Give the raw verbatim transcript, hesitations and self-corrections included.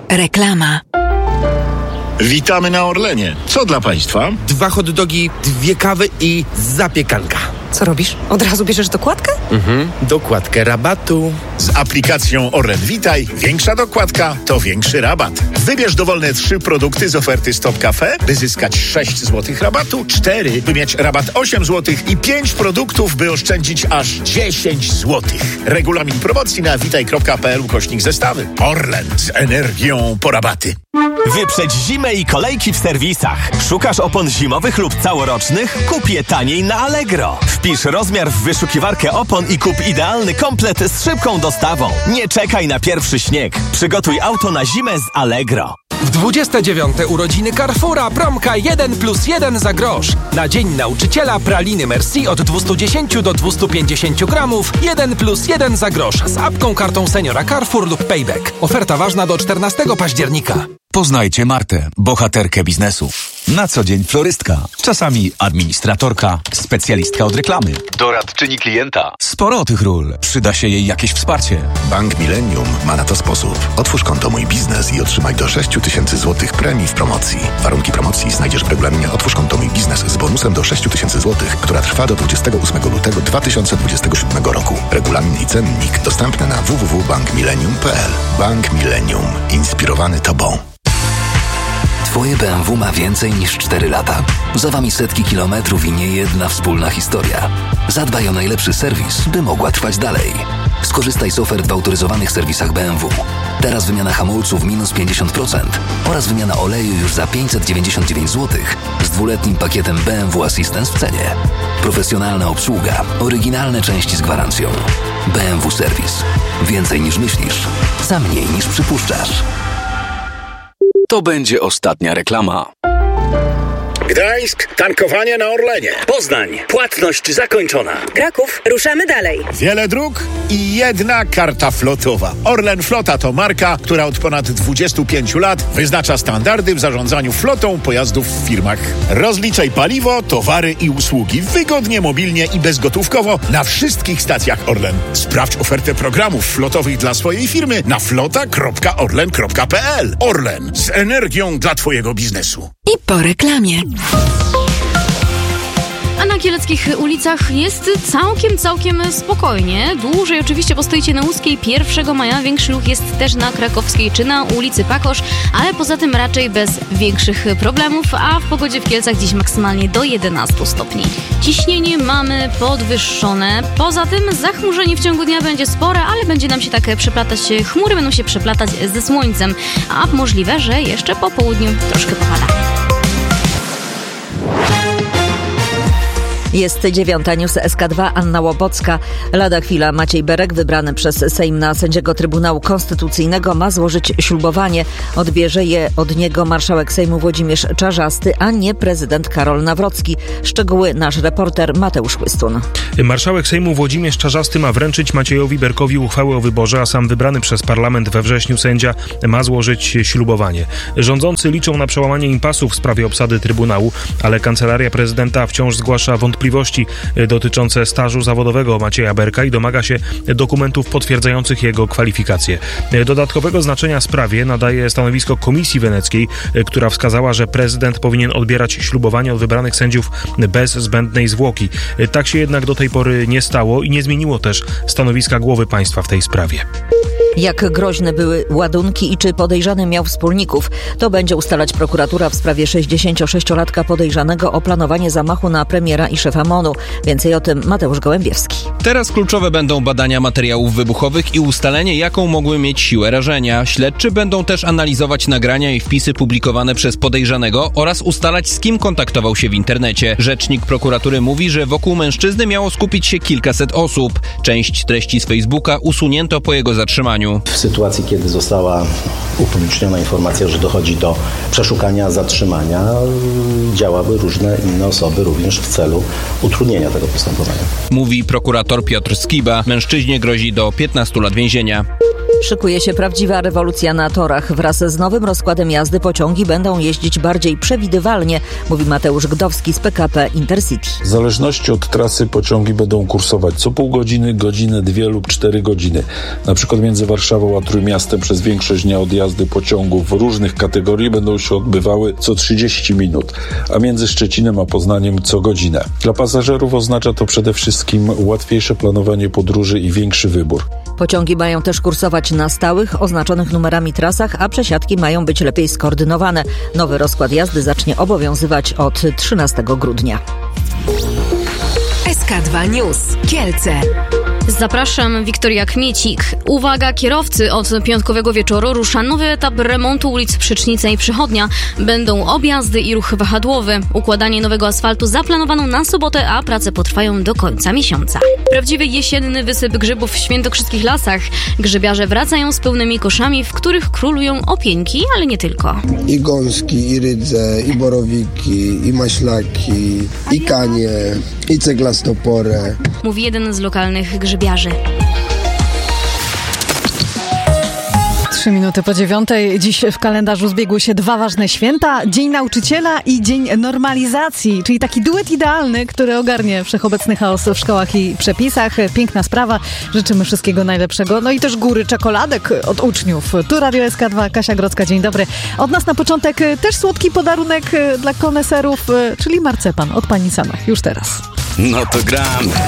Reklama. Witamy na Orlenie. Co dla Państwa? Dwa hot dogi, dwie kawy i zapiekanka. Co robisz? Od razu bierzesz dokładkę? Mhm, dokładkę rabatu. Z aplikacją Orlen Witaj większa dokładka to większy rabat. Wybierz dowolne trzy produkty z oferty Stop Cafe, by zyskać sześć złotych rabatu, cztery, by mieć rabat osiem złotych i pięć produktów, by oszczędzić aż dziesięć złotych. Regulamin promocji na witaj.pl ukośnik zestawy. Orlen z energią po rabaty. Wyprzedź zimę i kolejki w serwisach. Szukasz opon zimowych lub całorocznych? Kup je taniej na Allegro. Wpisz rozmiar w wyszukiwarkę opon i kup idealny komplet z szybką dostawą. Nie czekaj na pierwszy śnieg. Przygotuj auto na zimę z Allegro. W dwudzieste dziewiąte urodziny Carrefoura promka jeden plus jeden za grosz. Na Dzień Nauczyciela praliny Merci od dwieście dziesięć do dwieście pięćdziesiąt gramów jeden plus jeden za grosz z apką, kartą seniora Carrefour lub Payback. Oferta ważna do czternastego października. Poznajcie Martę, bohaterkę biznesu. Na co dzień florystka, czasami administratorka, specjalistka od reklamy, doradczyni klienta. Sporo tych ról. Przyda się jej jakieś wsparcie. Bank Millennium ma na to sposób. Otwórz konto Mój Biznes i otrzymaj do sześć tysięcy złotych premii w promocji. Warunki promocji znajdziesz w regulaminie Otwórz konto Mój Biznes z bonusem do sześć tysięcy złotych, która trwa do dwudziestego ósmego lutego dwa tysiące dwudziestego siódmego roku. Regulamin i cennik dostępny na w w w kropka bank millennium kropka p l. Bank Millennium. Inspirowany Tobą. Twoje B M W ma więcej niż cztery lata. Za wami setki kilometrów i nie jedna wspólna historia. Zadbaj o najlepszy serwis, by mogła trwać dalej. Skorzystaj z ofert w autoryzowanych serwisach B M W. Teraz wymiana hamulców minus pięćdziesiąt procent oraz wymiana oleju już za pięćset dziewięćdziesiąt dziewięć złotych z dwuletnim pakietem B M W Assistance w cenie. Profesjonalna obsługa, oryginalne części z gwarancją. B M W Serwis. Więcej niż myślisz, za mniej niż przypuszczasz. To będzie ostatnia reklama. Gdańsk, tankowanie na Orlenie. Poznań, płatność zakończona. Kraków, ruszamy dalej. Wiele dróg i jedna karta flotowa. Orlen Flota to marka, która od ponad dwudziestu pięciu lat wyznacza standardy w zarządzaniu flotą pojazdów w firmach. Rozliczaj paliwo, towary i usługi wygodnie, mobilnie i bezgotówkowo na wszystkich stacjach Orlen. Sprawdź ofertę programów flotowych dla swojej firmy na flota kropka orlen kropka p l. Orlen z energią dla Twojego biznesu. I po reklamie. A na kieleckich ulicach jest całkiem, całkiem spokojnie. Dłużej oczywiście postoicie na Łódzkiej pierwszego maja. Większy ruch jest też na Krakowskiej czy na ulicy Pakosz, ale poza tym raczej bez większych problemów, a w pogodzie w Kielcach dziś maksymalnie do jedenastu stopni. Ciśnienie mamy podwyższone. Poza tym zachmurzenie w ciągu dnia będzie spore, ale będzie nam się tak przeplatać, chmury będą się przeplatać ze słońcem, a możliwe, że jeszcze po południu troszkę popada. Jest dziewiąta, news S K dwa, Anna Łobocka. Lada chwila Maciej Berek, wybrany przez Sejm na sędziego Trybunału Konstytucyjnego, ma złożyć ślubowanie. Odbierze je od niego marszałek Sejmu Włodzimierz Czarzasty, a nie prezydent Karol Nawrocki. Szczegóły nasz reporter Mateusz Chłystun. Marszałek Sejmu Włodzimierz Czarzasty ma wręczyć Maciejowi Berkowi uchwałę o wyborze, a sam wybrany przez parlament we wrześniu sędzia ma złożyć ślubowanie. Rządzący liczą na przełamanie impasu w sprawie obsady Trybunału, ale Kancelaria Prezydenta wciąż zgłasza wątpliwości dotyczące stażu zawodowego Macieja Berka i domaga się dokumentów potwierdzających jego kwalifikacje. Dodatkowego znaczenia sprawie nadaje stanowisko Komisji Weneckiej, która wskazała, że prezydent powinien odbierać ślubowanie od wybranych sędziów bez zbędnej zwłoki. Tak się jednak do tej pory nie stało i nie zmieniło też stanowiska głowy państwa w tej sprawie. Jak groźne były ładunki i czy podejrzany miał wspólników? To będzie ustalać prokuratura w sprawie sześćdziesięciosześciolatka podejrzanego o planowanie zamachu na premiera i szefa M O N-u. Więcej o tym Mateusz Gołębiewski. Teraz kluczowe będą badania materiałów wybuchowych i ustalenie, jaką mogły mieć siłę rażenia. Śledczy będą też analizować nagrania i wpisy publikowane przez podejrzanego oraz ustalać, z kim kontaktował się w internecie. Rzecznik prokuratury mówi, że wokół mężczyzny miało skupić się kilkaset osób. Część treści z Facebooka usunięto po jego zatrzymaniu. W sytuacji, kiedy została upubliczniona informacja, że dochodzi do przeszukania, zatrzymania, działały różne inne osoby również w celu utrudnienia tego postępowania. Mówi prokurator Piotr Skiba. Mężczyźnie grozi do piętnastu lat więzienia. Szykuje się prawdziwa rewolucja na torach. Wraz z nowym rozkładem jazdy pociągi będą jeździć bardziej przewidywalnie, mówi Mateusz Gdowski z P K P Intercity. W zależności od trasy pociągi będą kursować co pół godziny, godzinę, dwie lub cztery godziny. Na przykład między Warszawą a Trójmiastem przez większość dnia odjazdy pociągów różnych kategorii będą się odbywały co trzydzieści minut, a między Szczecinem a Poznaniem co godzinę. Dla pasażerów oznacza to przede wszystkim łatwiejsze planowanie podróży i większy wybór. Pociągi mają też kursować na stałych, oznaczonych numerami trasach, a przesiadki mają być lepiej skoordynowane. Nowy rozkład jazdy zacznie obowiązywać od trzynastego grudnia. S K dwa News. Kielce. Zapraszam, Wiktoria Kmiecik. Uwaga kierowcy, od piątkowego wieczoru rusza nowy etap remontu ulic Przecznica i Przychodnia. Będą objazdy i ruch wahadłowy. Układanie nowego asfaltu zaplanowano na sobotę, a prace potrwają do końca miesiąca. Prawdziwy jesienny wysyp grzybów w świętokrzyskich lasach. Grzybiarze wracają z pełnymi koszami, w których królują opieńki, ale nie tylko. I gąski, i rydze, i borowiki, i maślaki, i kanie, i ceglastoporę. Mówi jeden z lokalnych grzybiarzy. Trzy minuty po dziewiątej. Dziś w kalendarzu zbiegły się dwa ważne święta. Dzień Nauczyciela i Dzień Normalizacji, czyli taki duet idealny, który ogarnie wszechobecny chaos w szkołach i przepisach. Piękna sprawa. Życzymy wszystkiego najlepszego. No i też góry czekoladek od uczniów. Tu Radio S K dwa, Kasia Grodzka, dzień dobry. Od nas na początek też słodki podarunek dla koneserów, czyli marcepan od pani Sanach. Już teraz. No to gramy.